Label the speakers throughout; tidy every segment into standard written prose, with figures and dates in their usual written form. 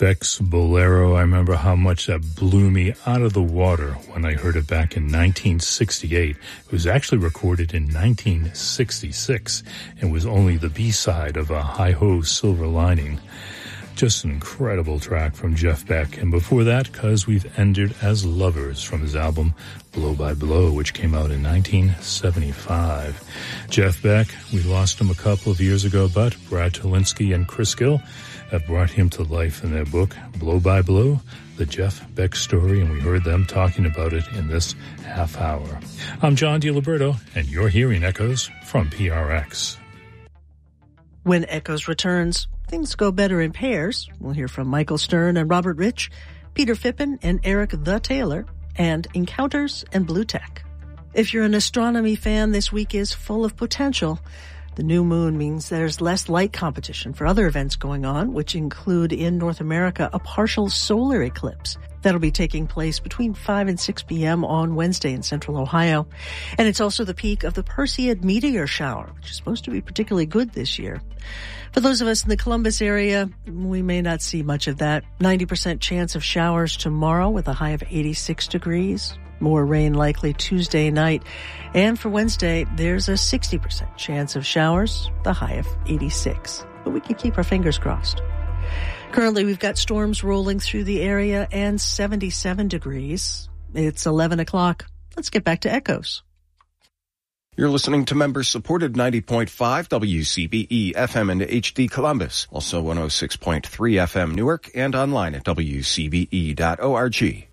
Speaker 1: Beck's Bolero. I remember how much that blew me out of the water when I heard it back in 1968. It was actually recorded in 1966 and was only the B-side of a Hi-Ho Silver Lining. Just an incredible track from Jeff Beck. And before that, 'Cause We've Ended as Lovers from his album Blow by Blow, which came out in 1975. Jeff Beck, we lost him a couple of years ago, but Brad Tolinsky and Chris Gill have brought him to life in their book, Blow by Blow, the Jeff Beck story, and we heard them talking about it in this half hour. I'm John DiLiberto, and you're hearing Echoes from PRX.
Speaker 2: When Echoes returns, things go better in pairs. We'll hear from Michael Stern and Robert Rich, Peter Phippen and Eric the Taylor, and Encounters and Blue Tech. If you're an astronomy fan, this week is full of potential. The new moon means there's less light competition for other events going on, which include in North America a partial solar eclipse. That'll be taking place between 5 and 6 p.m. on Wednesday in central Ohio. And it's also the peak of the Perseid meteor shower, which is supposed to be particularly good this year. For those of us in the Columbus area, we may not see much of that. 90% chance of showers tomorrow with a high of 86 degrees. More rain likely Tuesday night. And for Wednesday, there's a 60% chance of showers, the high of 86. But we can keep our fingers crossed. Currently, we've got storms rolling through the area and 77 degrees. It's 11 o'clock. Let's get back to Echoes.
Speaker 3: You're listening to member-supported 90.5 WCBE FM and HD Columbus, also 106.3 FM Newark, and online at WCBE.org.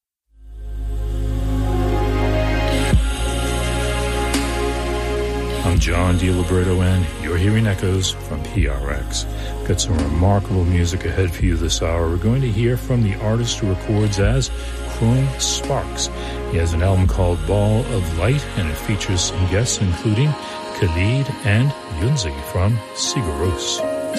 Speaker 1: I'm John DiLiberto, and you're hearing Echoes from PRX. Got some remarkable music ahead for you this hour. We're going to hear from the artist who records as Chrome Sparks. He has an album called Ball of Light, and it features some guests including Khalid and Yunzi from Sigur Rós.